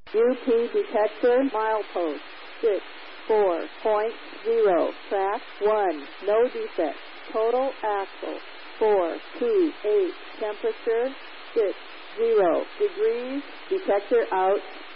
UP detector milepost 64.0. Track 1. No defect. Total axle 428. Temperature 60 degrees. Detector out.